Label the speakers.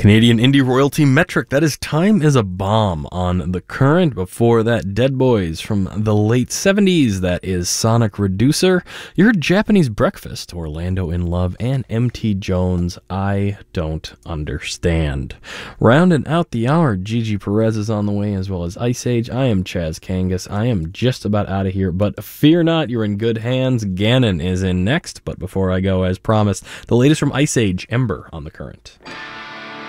Speaker 1: Canadian indie royalty metric, that is Time is a Bomb on The Current. Before that, Dead Boys from the late 70s, that is Sonic Reducer. You heard Japanese Breakfast, Orlando in Love, and MT Jones, I Don't Understand. Rounding out the hour, Gigi Perez is on the way, as well as Ice Age. I am Chaz Kangas. I am just about out of here, but fear not, you're in good hands. Gannon is in next, but before I go, as promised, the latest from Ice Age, Ember on The Current.